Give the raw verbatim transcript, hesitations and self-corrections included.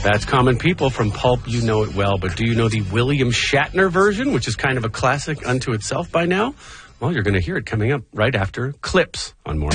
That's Common People from Pulp. You know it well, but do you know the William Shatner version, which is kind of a classic unto itself by now? Well, you're going to hear it coming up right after Clips on Morning.